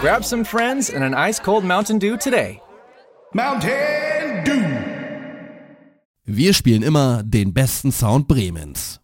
Grab some friends and an ice-cold Mountain Dew today. Mountain Dew. Wir spielen immer den besten Sound Bremens.